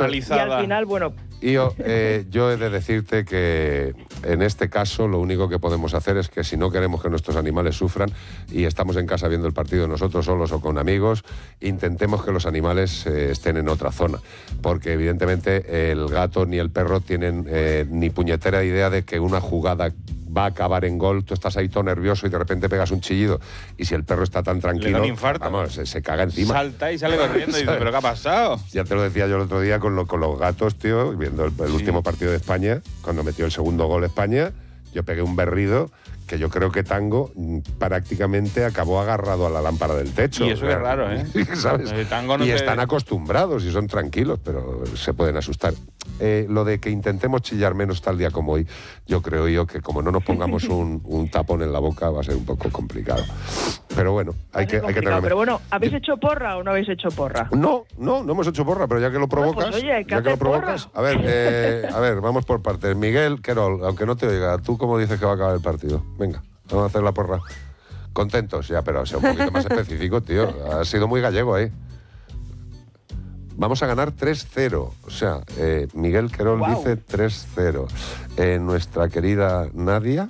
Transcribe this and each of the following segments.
personalizada. Y al final, bueno... Yo he de decirte que en este caso lo único que podemos hacer es que si no queremos que nuestros animales sufran y estamos en casa viendo el partido nosotros solos o con amigos, intentemos que los animales estén en otra zona, porque evidentemente el gato ni el perro tienen ni puñetera idea de que una jugada va a acabar en gol, tú estás ahí todo nervioso y de repente pegas un chillido, y si el perro está tan tranquilo, le da un infarto. Vamos, se caga encima. Salta y sale corriendo y dice, ¿pero qué ha pasado? Ya te lo decía yo el otro día con los gatos, tío, viendo el último partido de España, cuando metió el segundo gol España, yo pegué un berrido que yo creo que Tango prácticamente acabó agarrado a la lámpara del techo. Y eso es raro, ¿eh? ¿Sabes? Tango no y están acostumbrados y son tranquilos, pero se pueden asustar. Lo de que intentemos chillar menos tal día como hoy, yo creo que como no nos pongamos un tapón en la boca va a ser un poco complicado. Pero bueno, hay que tener... Pero bueno, ¿habéis hecho porra o no habéis hecho porra? No hemos hecho porra, pero ya que lo provocas... Pues oye, hay que ya que hacer lo provocas... A ver, vamos por partes. Miguel Querol, aunque no te oiga, ¿tú cómo dices que va a acabar el partido? Venga, vamos a hacer la porra. Contentos, ya, pero sea un poquito más específico, tío. Has sido muy gallego ahí. Vamos a ganar 3-0. O sea, Miguel Querol dice 3-0. Nuestra querida Nadia...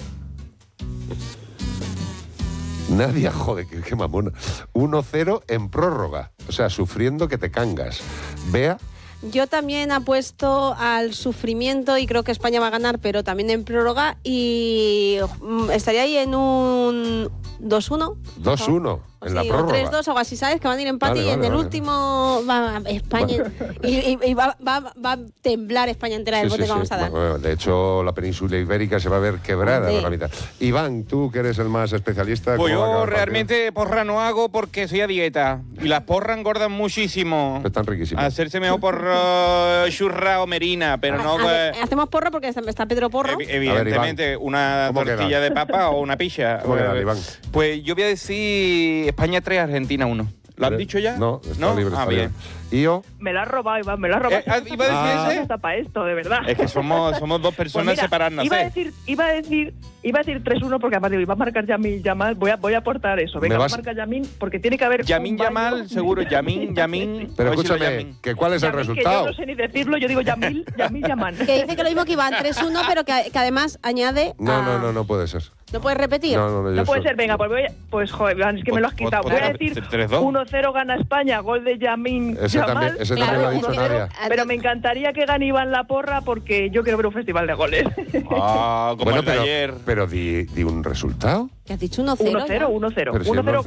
joder, qué mamona. 1-0 en prórroga. O sea, sufriendo que te cangas. Bea... Yo también apuesto al sufrimiento y creo que España va a ganar, pero también en prórroga, y estaría ahí en un 2-1. 2-1 en la prórroga. 3-2 o algo así, ¿sabes? Que van a ir empate y en el último va España y va a temblar España entera del bote que vamos a dar. Bueno, de hecho, la península ibérica se va a ver quebrada por la mitad. Iván, tú que eres el más especialista... Pues yo realmente porra no hago porque soy a dieta. Y las porras engordan muchísimo. Están riquísimas. Hacerse mejor por churra o merina, pero no... Hacemos porra porque está Pedro Porro. Evidentemente, ver, una tortilla de papa o una pilla. ¿Cómo queda, Iván? Pues yo voy a decir España 3, Argentina 1. ¿Lo han dicho ya? No, está libre. Está bien. ¿Y yo? Me la has robado, Iván, me la has robado. ¿Iba a decir ese? Está para esto, de verdad. Es que somos dos personas Pues mira, separadas, no iba sé. a decir 3-1 porque además digo, iba a marcar Yamin. Voy a aportar eso. Venga, va a marcar Yamin porque tiene que haber... Yamin Yamal, seguro. Yamin. Pero escúchame, ¿cuál es el resultado? Que yo no sé ni decirlo, yo digo Yamin Yaman. Que dice que lo mismo que Iván, 3-1, pero que además añade... No puede ser. ¿No puedes repetir? No puede ser, venga, pues joder, Iván, es que me lo has quitado. Voy a decir 1-0 gana España, gol de Yamin Yamal. Ese también lo ha dicho Nadia. Pero me encantaría que gane Iván la porra porque yo quiero ver un festival de goles. Como el de ayer. Pero di un resultado. ¿Qué has dicho? 1-0. 1-0.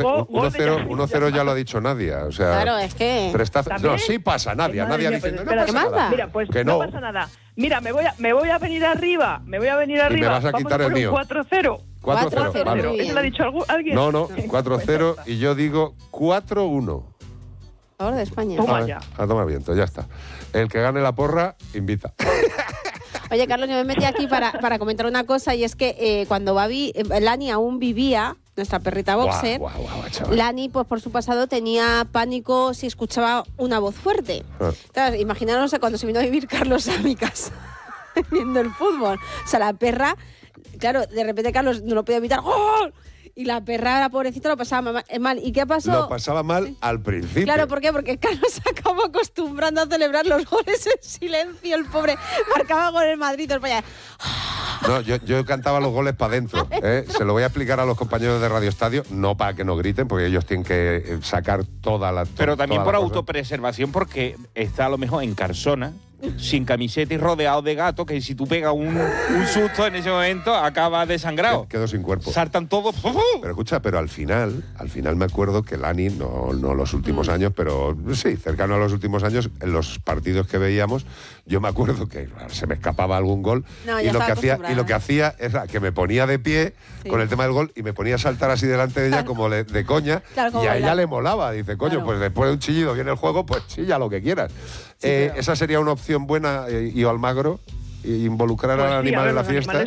1-0 ya lo ha dicho Nadia. O sea, claro, es que... No, sí pasa, Nadia. Nadia dice, no pasa nada. Mira, pues que no pasa nada. Mira, me voy a venir arriba. Y me vas a quitar el mío. 4-0. 4-0. Vale. ¿Eso lo ha dicho alguien? No, 4-0 y yo digo 4-1. A favor de España. Toma ya. A tomar viento, ya está. El que gane la porra, invita. Oye, Carlos, yo me metí aquí para comentar una cosa, y es que cuando Lani aún vivía, nuestra perrita boxer, Lani, pues por su pasado tenía pánico si escuchaba una voz fuerte. Entonces, imaginaros cuando se vino a vivir Carlos a mi casa, viendo el fútbol. O sea, la perra, claro, de repente Carlos no lo podía evitar. ¡Gol! Y la perra, la pobrecita, lo pasaba mal. ¿Y qué pasó? Lo pasaba mal al principio. Claro, ¿por qué? Porque Carlos se acabó acostumbrando a celebrar los goles en silencio. El pobre marcaba gol en Madrid. No, yo cantaba los goles para adentro. Se lo voy a explicar a los compañeros de Radio Estadio, no para que no griten, porque ellos tienen que sacar toda la... Pero también toda por autopreservación, porque está a lo mejor en Carsona, sin camiseta y rodeado de gatos, que si tú pegas un susto en ese momento, acaba desangrado. Quedó sin cuerpo. Saltan todos. Pero escucha, pero al final me acuerdo que Lani, no los últimos años, pero sí, cercano a los últimos años, en los partidos que veíamos, yo me acuerdo que se me escapaba algún gol y lo que hacía era que me ponía de pie con el tema del gol y me ponía a saltar así delante de ella como de coña, y a ella le molaba. Dice, coño, pues después de un chillido viene el juego, pues chilla lo que quieras. Esa sería una opción buena, y Almagro, involucrar al animal en la fiesta.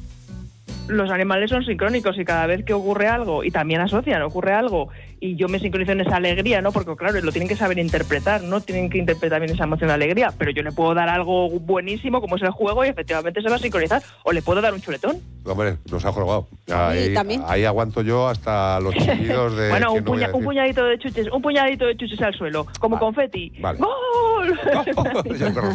Los animales son sincrónicos y cada vez que ocurre algo, y también ocurre algo, y yo me sincronizo en esa alegría, ¿no? Porque claro, lo tienen que saber interpretar, ¿no? Tienen que interpretar bien esa emoción de alegría, pero yo le puedo dar algo buenísimo como es el juego y efectivamente se va a sincronizar, o le puedo dar un chuletón. Hombre, nos ha jorobado. Ahí aguanto yo hasta los chillidos de... Bueno, un puñadito de chuches al suelo, como confeti. Vale. ¡Gol!